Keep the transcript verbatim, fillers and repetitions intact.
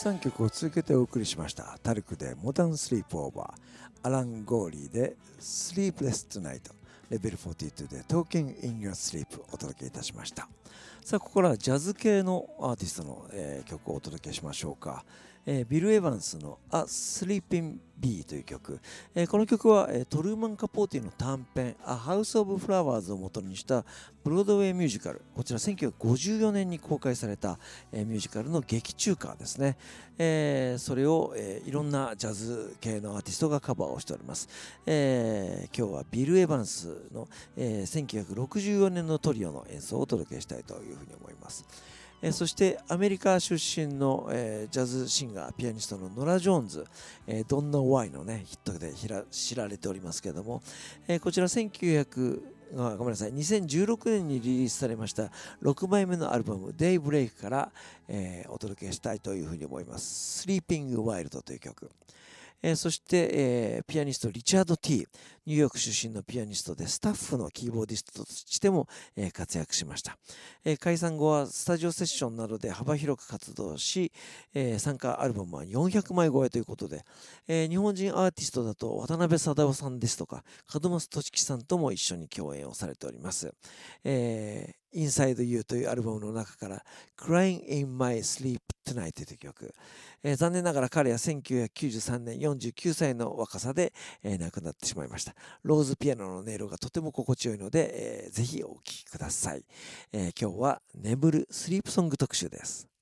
さんきょくを続けてお送りしました。タルクでモダンスリープオーバー、アラン・ゴーリーでスリープレストゥナイト、レベルフォーティーツーで Talking in Your Sleep お届けいたしました。さあここからはジャズ系のアーティストの、えー曲をお届けしましょうか。えービル・エヴァンスの A Sleeping Bee という曲、えーこの曲は、えートルーマン・カポーティの短編 A House of Flowers を元にしたブロードウェイミュージカル、こちらせんきゅうひゃくごじゅうよねんに公開された、えーミュージカルの劇中歌ですね。えーそれを、えーいろんなジャズ系のアーティストがカバーをしております。えー今日はビル・エヴァンスの、えーせんきゅうひゃくろくじゅうよねんのトリオの演奏をお届けしたいというふうに思います。えーそしてアメリカ出身の、えージャズシンガーピアニストのノラ・ジョーンズ、えー、ドンナ・ワイの、ね、ヒットでひら知られておりますけれども、えーこちらせんきゅうひゃくあごめんなさいにせんじゅうろくねんにリリースされましたろくまいめのアルバム「デイブレイク」から、えーお届けしたいというふうに思います。スリーピング・ワイルドという曲。えーそして、えーピアニストリチャード・ T、 ニューヨーク出身のピアニストでスタッフのキーボーディストとしても、えー活躍しました。えー解散後はスタジオセッションなどで幅広く活動し、えー参加アルバムはよんひゃくまい超えということで、えー日本人アーティストだと渡辺貞夫さんですとか門松俊樹さんとも一緒に共演をされております。えー Inside You というアルバムの中から Crying in My Sleep Tonight という曲、えー残念ながら彼はせんきゅうひゃくきゅうじゅうさんねんよんじゅうきゅうさいの若さで、えー亡くなってしまいました。ローズピアノの音色がとても心地よいので、えーぜひお聴きください。えー今日は眠るスリープソング特集です。